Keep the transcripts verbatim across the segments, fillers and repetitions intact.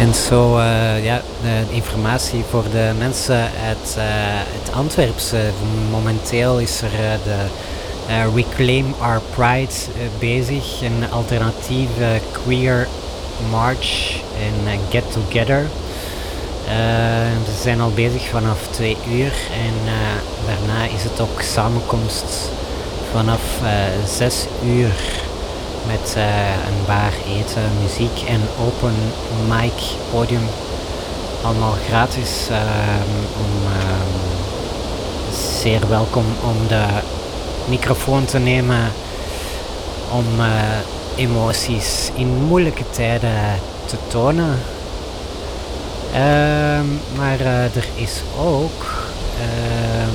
En zo, uh, ja, de informatie voor de mensen uit uh, het Antwerpse. Momenteel is er uh, de uh, Reclaim Our Pride uh, bezig, een alternatieve queer march en uh, get together. Uh, ze zijn al bezig vanaf twee uur en uh, daarna is het ook samenkomst vanaf uh, zes uur. Met uh, een bar, eten, muziek en open mic podium. Allemaal gratis. Uh, om, uh, zeer welkom om de microfoon te nemen. Om uh, emoties in moeilijke tijden te tonen. Uh, maar uh, er is ook uh,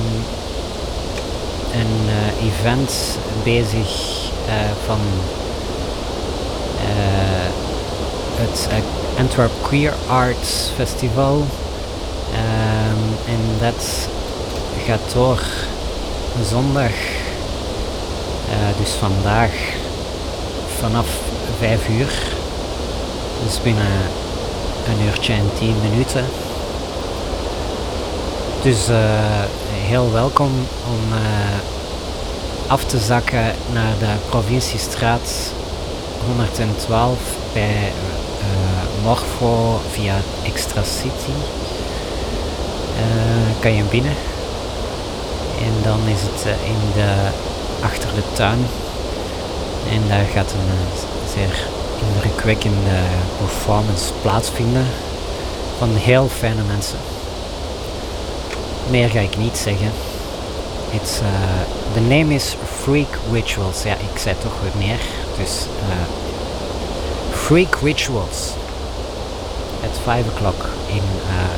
een uh, event bezig uh, van Uh, het uh, Antwerp Queer Arts Festival um, en dat gaat door zondag, uh, dus vandaag vanaf vijf uur, dus binnen een uurtje en tien minuten. Dus uh, heel welkom om uh, af te zakken naar de Provinciestraat honderdtwaalf bij uh, Morpho via Extra City. Uh, kan je binnen en dan is het uh, in de, achter de tuin en daar gaat een uh, zeer indrukwekkende performance plaatsvinden van heel fijne mensen. Meer ga ik niet zeggen. It's, uh, the name is Freak Rituals. Ja, ik zei toch weer meer. Dus uh, Freak Rituals at five o'clock in uh,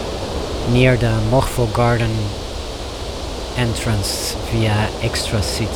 near the Morpho Garden entrance via Extra City.